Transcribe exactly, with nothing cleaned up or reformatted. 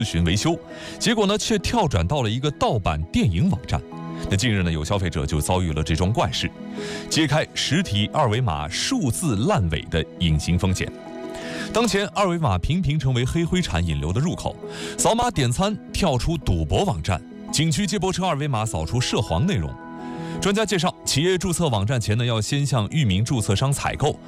咨询维修，结果呢却跳转到了一个盗版电影网站。那近日呢，有消费者就遭遇了这桩怪事，揭开实体二维码数字烂尾的隐形风险。当前二维码频频成为黑灰产引流的入口，扫码点餐跳出赌博网站，景区接驳车二维码扫出涉黄内容。专家介绍，企业注册网站前呢，要先向域名注册商采购，